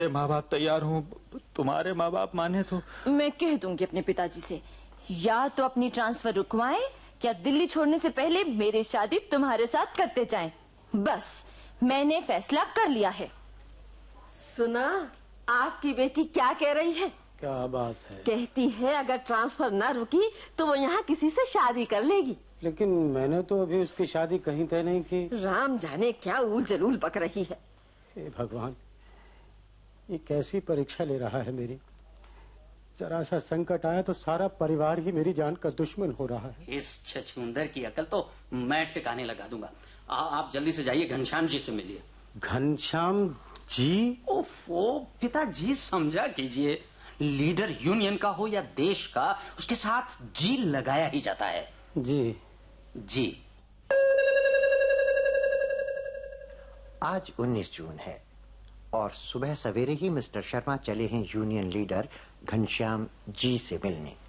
माँ बाप तैयार हों, तुम्हारे माँ बाप माने तो। मैं कह दूंगी अपने पिताजी से, या तो अपनी ट्रांसफर रुकवाएं या दिल्ली छोड़ने से पहले मेरी शादी तुम्हारे साथ करते जाएं। बस मैंने फैसला कर लिया है। सुना आपकी बेटी क्या कह रही है? क्या बात है? कहती है अगर ट्रांसफर न रुकी तो वो यहाँ किसी से शादी कर लेगी। लेकिन मैंने तो अभी उसकी शादी कहीं तय नहीं की। राम जाने क्या ऊल जलूल बक रही है। हे भगवान, ये कैसी परीक्षा ले रहा है मेरी। जरा सा संकट आया तो सारा परिवार ही मेरी जान का दुश्मन हो रहा है। इस छछूंदर की अकल तो मैं ठिकाने लगा दूंगा। आप जल्दी से जाइए, घनश्याम जी से मिलिए। घनश्याम जी? ओफो पिताजी, समझा कीजिए, लीडर यूनियन का हो या देश का, उसके साथ जी लगाया ही जाता है। जी जी। आज 19 जून है और सुबह सवेरे ही मिस्टर शर्मा चले हैं यूनियन लीडर घनश्याम जी से मिलने।